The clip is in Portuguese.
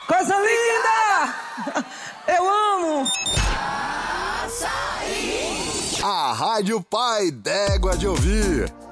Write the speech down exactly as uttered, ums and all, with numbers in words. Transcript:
Coisa linda! Eu amo! A Rádio Pai d'Égua de Ouvir.